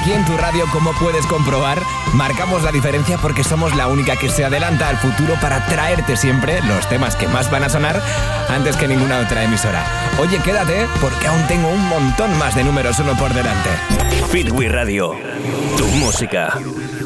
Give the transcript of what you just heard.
aquí en tu radio, como puedes comprobar, marcamos la diferencia porque somos la única que se adelanta al futuro para traerte siempre los temas que más van a sonar antes que ninguna otra emisora. Oye, quédate porque aún tengo un montón más de números uno por delante. Fitwi Radio, tu música.